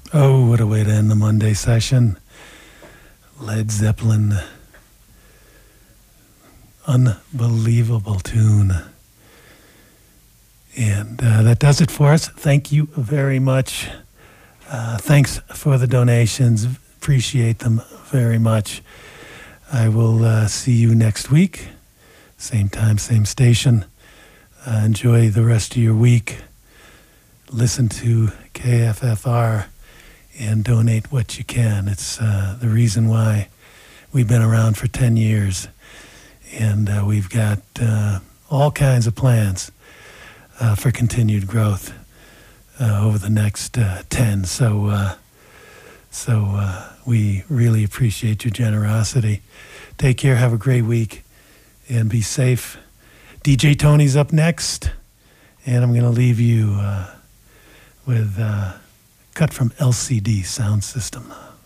Oh, what a way to end the Monday session. Led Zeppelin. Unbelievable tune. And that does it for us. Thank you very much. Thanks for the donations. Appreciate them very much. I will see you next week. Same time, same station. Enjoy the rest of your week. Listen to KFFR and donate what you can. It's the reason why we've been around for 10 years. And we've got all kinds of plans for continued growth over the next 10. So we really appreciate your generosity. Take care. Have a great week. And be safe. DJ Tony's up next. And I'm going to leave you with cut from LCD Sound System.